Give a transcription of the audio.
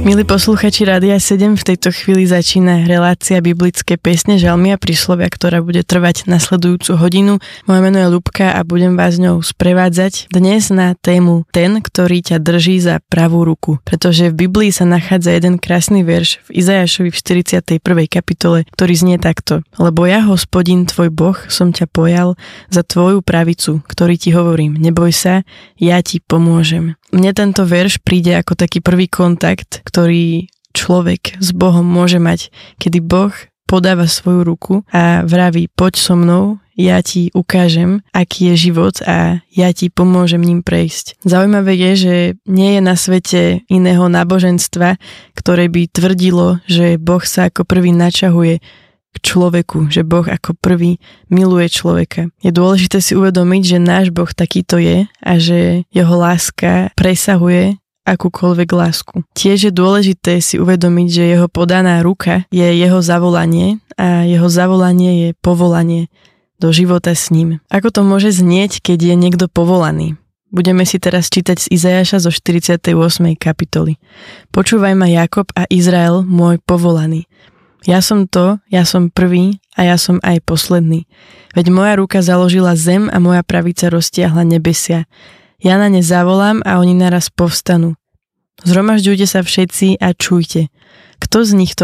Milí posluchači Rádia 7, v tejto chvíli začína relácia biblické piesne, žalmy a príslovia, ktorá bude trvať nasledujúcu hodinu. Moje meno je Ľubka a budem vás ňou sprevádzať dnes na tému Ten, ktorý ťa drží za pravú ruku. Pretože v Biblii sa nachádza jeden krásny verš v Izajašovi v 41. kapitole, ktorý znie takto: Lebo ja, Hospodin, tvoj Boh, som ťa pojal za tvoju pravicu, ktorý ti hovorím, neboj sa, ja ti pomôžem. Mne tento verš príde ako taký prvý kontakt, ktorý človek s Bohom môže mať, kedy Boh podáva svoju ruku a vraví: poď so mnou, ja ti ukážem, aký je život a ja ti pomôžem ním prejsť. Zaujímavé je, že nie je na svete iného náboženstva, ktoré by tvrdilo, že Boh sa ako prvý načahuje k človeku, že Boh ako prvý miluje človeka. Je dôležité si uvedomiť, že náš Boh takýto je a že jeho láska presahuje akúkoľvek lásku. Tiež je dôležité si uvedomiť, že jeho podaná ruka je jeho zavolanie a jeho zavolanie je povolanie do života s ním. Ako to môže znieť, keď je niekto povolaný? Budeme si teraz čítať z Izajaša zo 48. kapitoly. Počúvaj ma, Jakob a Izrael, môj povolaný. Ja som prvý a ja som aj posledný. Veď moja ruka založila zem a moja pravica roztiahla nebesia. Ja na ne zavolám a oni naraz povstanú. Zhromažďujte sa všetci a čujte. Kto z nich to